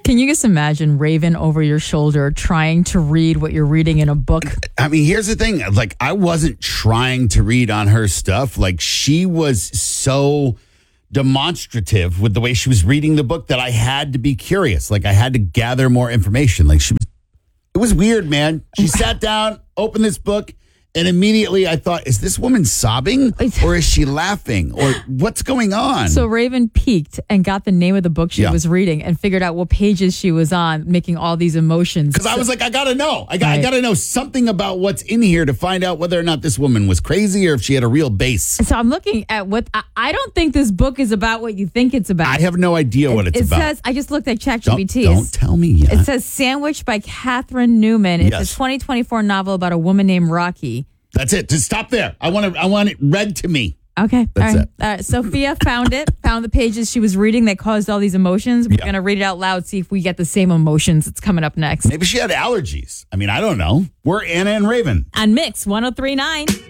Can you just imagine Raven over your shoulder trying to read what you're reading in a book? I mean, here's the thing. Like, I wasn't trying to read on her stuff. Like, she was so demonstrative with the way she was reading the book that I had to be curious. Like, I had to gather more information. Like, it was weird, man. She sat down, opened this book, and immediately I thought, is this woman sobbing or is she laughing or what's going on? So Raven peeked and got the name of the book she was reading and figured out what pages she was on, making all these emotions. Because I was like, I got to know. I got to know something about what's in here to find out whether or not this woman was crazy or if she had a real base. So I'm looking at what I don't think this book is about what you think it's about. I have no idea what it's about. It says, I just looked at ChatGPT. Don't tell me yet. It says Sandwich by Catherine Newman. It's a 2024 novel about a woman named Rocky. That's it. Just stop there. I want it read to me. Okay. That's all it. right. Sophia found the pages she was reading that caused all these emotions. We're going to read it out loud, see if we get the same emotions. It's coming up next. Maybe she had allergies. I mean, I don't know. We're Anna and Raven. On Mix 103.9.